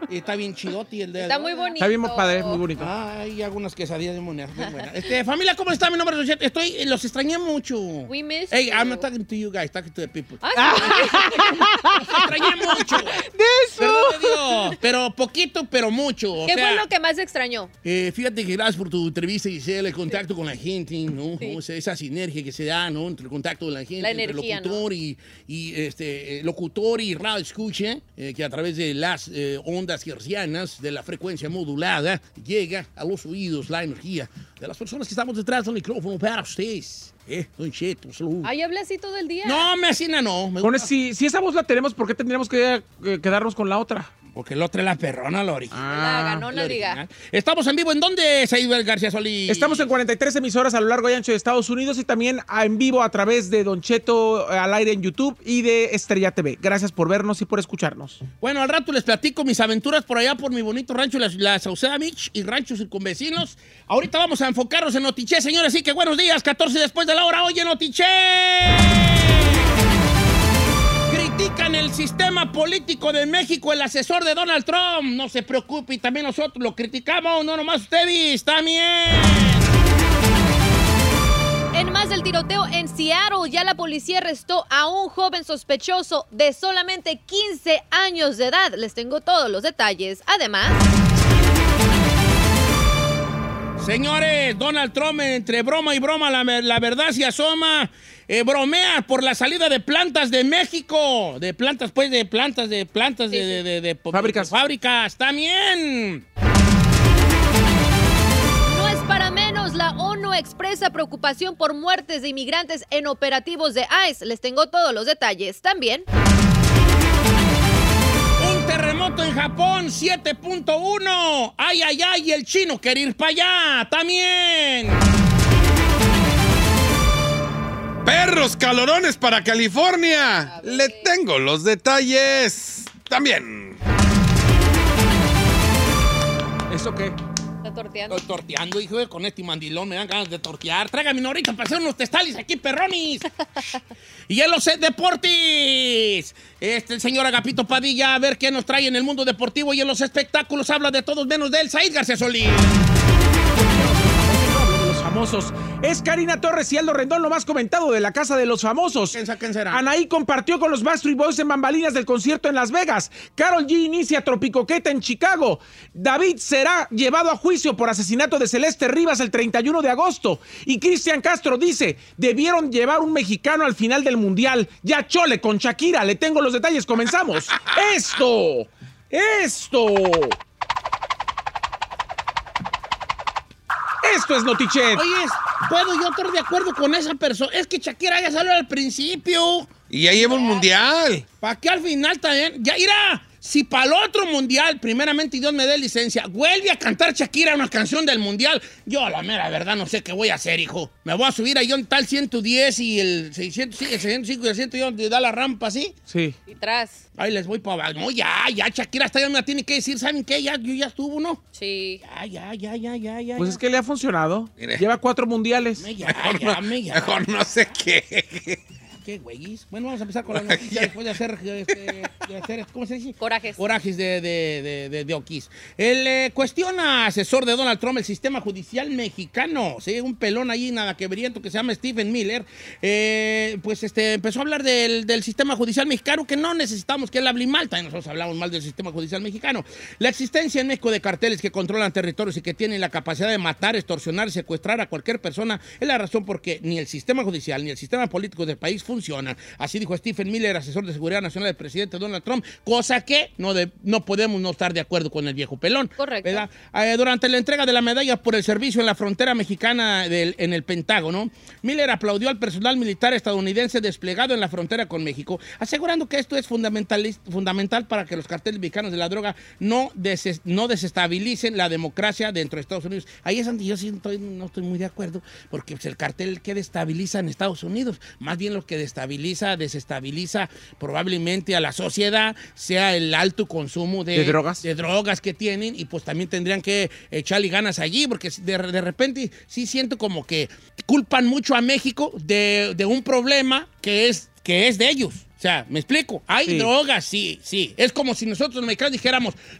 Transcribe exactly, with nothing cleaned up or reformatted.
Está bien chidote el de... Está muy bonito. Está bien padre, muy bonito. Ay, algunas quesadillas de moneda. Este, familia, ¿cómo está? Mi nombre es Don Cheto. Estoy, los extrañé mucho. We miss Hey, you. I'm not talking to you guys, talking to the people. Ah, Los extrañé mucho. ¡De eso! Perdón de Dios, pero poquito, pero mucho. O ¿Qué sea, fue lo que más extrañó? Eh, fíjate que gracias por tu entrevista, Giselle, el contacto con la gente, ¿no? Sí. O sea, esa sinergia que se da, ¿no? Entre el contacto de la gente, La entre energía, locutor ¿no? y, y este, eh, locutor y radio escucha, eh, que a través de las eh, ondas hercianas de la frecuencia modulada llega a los oídos la energía de las personas que estamos detrás del micrófono para ustedes. Eh, Don Cheto, salud. Ay, habla así todo el día. No, me asina no. Me Bueno, gusta, si, si esa voz la tenemos, ¿por qué tendríamos que eh, quedarnos con la otra? porque el otro es la perrona, la original. La ganona, La diga. original. Estamos en vivo, ¿en dónde, Saíd García Solís? Estamos en cuarenta y tres emisoras a lo largo y ancho de Estados Unidos y también a- en vivo a través de Don Cheto eh, al aire en YouTube y de Estrella T V. Gracias por vernos y por escucharnos. Bueno, al rato les platico mis aventuras por allá por mi bonito rancho, la, la Sauceda Beach y ranchos circunvecinos. Ahorita vamos a enfocarnos en Notiché, señores, así que buenos días, catorce después de la hora, oye Notiché. Critican el sistema político de México, el asesor de Donald Trump. No se preocupe, y también nosotros lo criticamos, no nomás ustedes, también. En más del tiroteo en Seattle, ya la policía arrestó a un joven sospechoso de solamente quince años de edad. Les tengo todos los detalles. Además, Señores, Donald Trump, entre broma y broma, la, la verdad se asoma. Eh, bromea por la salida de plantas de México. De plantas, pues, de plantas, de plantas, Sí, de, sí. de, de, de- Fábricas. de fábricas, también. no es para menos, la ONU expresa preocupación por muertes de inmigrantes en operativos de ICE. Les tengo todos los detalles. También, Un terremoto en Japón, siete punto uno. Ay, ay, ay, y el chino quiere ir para allá, también. Perros calorones para California. Le tengo los detalles también. ¿Eso qué? está torteando. Estoy torteando, hijo, con este mandilón me dan ganas de tortear. Tráigame ahorita para hacer unos testales aquí, perronis. Y en los deportes, este, el señor Agapito Padilla, a ver qué nos trae en el mundo deportivo y en los espectáculos. Habla de todos menos de él, Saíd García Solís. Los famosos. Es Karina Torres y Aldo Rendón, lo más comentado de la Casa de los Famosos. ¿Quién sa- quién será? Anaí compartió con los Backstreet Boys en bambalinas del concierto en Las Vegas. Karol G inicia Tropicoqueta en Chicago. David será llevado a juicio por asesinato de Celeste Rivas el treinta y uno de agosto. Y Cristian Castro dice, debieron llevar un mexicano al final del Mundial. Ya chole con Shakira. Le tengo los detalles. Comenzamos. ¡Esto! ¡Esto! Esto es Notichet. Oye, ¿puedo yo estar de acuerdo con esa persona? Es que Shakira ya salió al principio. Y ya lleva un mundial. ¿Para qué al final también? Ya irá. Si para el otro mundial, primeramente, y Dios me dé licencia, vuelve a cantar Shakira una canción del mundial, yo, la mera verdad, no sé qué voy a hacer, hijo. Me voy a subir ahí un tal ciento diez y el seiscientos, sí, el seiscientos cinco y el ciento donde da la rampa, ¿sí? Sí. Y tras. Ahí les voy para abajo. No, ya, ya, Shakira hasta ya me la tiene que decir, ¿saben qué? Ya, yo ya estuvo, ¿no? Sí. Ya, ya, ya, ya, ya, ya. Pues ya. es que le ha funcionado. Mire. Lleva cuatro mundiales. Me ya, Mejor ya, no, me ya. mejor no sé qué. ¿Qué güeyes? Bueno, vamos a empezar con la noticia después de hacer, este, de hacer, ¿cómo se dice? Corajes. Corajes de, de, de, de, de Oquis. El eh, cuestiona asesor de Donald Trump el sistema judicial mexicano, ¿sí? Un pelón ahí nada quebriento que se llama Stephen Miller, eh, pues este, empezó a hablar del, del sistema judicial mexicano, que no necesitamos que él hable mal, también nosotros hablamos mal del sistema judicial mexicano. La existencia en México de carteles que controlan territorios y que tienen la capacidad de matar, extorsionar y secuestrar a cualquier persona es la razón por que ni el sistema judicial ni el sistema político del país funcionan. Así dijo Stephen Miller, asesor de seguridad nacional del presidente Donald Trump, cosa que no, de, no podemos no estar de acuerdo con el viejo pelón. Correcto. ¿Verdad? Eh, durante la entrega de la medalla por el servicio en la frontera mexicana del, en el Pentágono, Miller aplaudió al personal militar estadounidense desplegado en la frontera con México, asegurando que esto es fundamental, fundamental para que los carteles mexicanos de la droga no, des, no desestabilicen la democracia dentro de Estados Unidos. Ahí es donde yo sí estoy, no estoy muy de acuerdo, porque pues, el cartel que destabiliza en Estados Unidos, más bien lo que destabiliza desestabiliza probablemente a la sociedad, sea el alto consumo de, ¿De drogas? de drogas que tienen, y pues también tendrían que echarle ganas allí, porque de, de repente sí siento como que culpan mucho a México de, de un problema que es, que es de ellos. O sea, ¿me explico? Hay Sí. drogas, sí, sí. Es como si nosotros los mexicanos dijéramos,